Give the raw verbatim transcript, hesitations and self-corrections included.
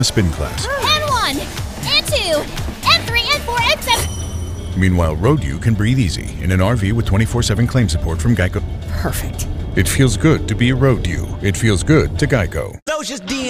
spin class. N one, N two, N three, N four, N seven. Meanwhile, Road U can breathe easy in an R V with twenty-four seven claim support from Geico. Perfect. It feels good to be a Road U. It feels good to Geico. Those just D